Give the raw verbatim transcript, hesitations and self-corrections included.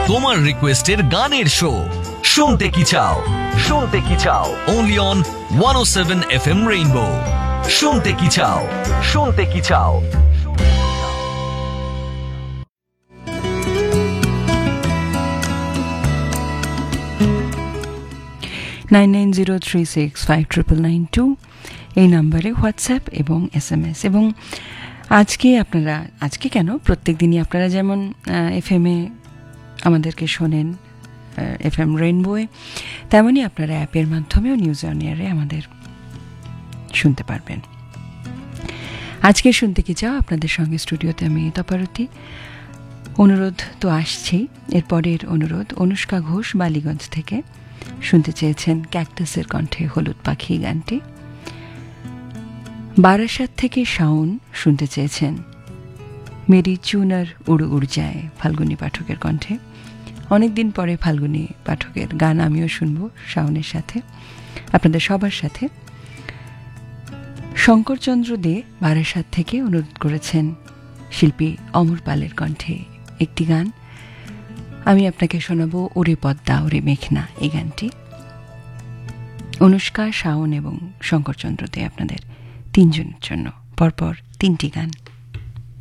তোমার রিকোয়েস্টের গানের শো শুনতে কি চাও শুনতে কি চাও only on one O seven F M rainbow. শুনতে কি চাও শুনতে কি চাও nine nine zero three six five triple nine two এই নাম্বারে হোয়াটসঅ্যাপ এবং এস এম এস। এবং আজকে আপনারা আজকে কেন প্রত্যেক দিনই আপনারা যেমন এফ এমে আমাদেরকে শোনেন, এফ এম রেইনবোয়ে, তেমনই আপনারা অ্যাপের মাধ্যমেও নিউজ অন এয়ারে আমাদের শুনতে পারবেন। আজকে শুনতে কি চাও আপনাদের সঙ্গে স্টুডিওতে আমি তপারতী। অনুরোধ তো আসছেই, এরপরের অনুরোধ অনুষ্কা ঘোষ বালিগঞ্জ থেকে শুনতে চেয়েছেন ক্যাকটাসের কণ্ঠে হলুদ পাখি গানটি। বারাসাত থেকে শাওন শুনতে চেয়েছেন মেরি চুনার উড়ু উড় যায় ফাল্গুনী পাঠকের কণ্ঠে। অনেকদিন পরে ফাল্গুনী পাঠকের গান আমিও শুনবো শাওনের সাথে, আপনাদের সবার সাথে। শঙ্করচন্দ্র দে বারাসাত থেকে অনুরোধ করেছেন শিল্পী অমর পালের কণ্ঠে একটি গান। আমি আপনাকে শোনাবো ওরে পদ্মা ওরে মেঘনা এই গানটি। অনুষ্কা, শাওন এবং শঙ্করচন্দ্র দে আপনাদের তিনজনের জন্য পরপর তিনটি গান।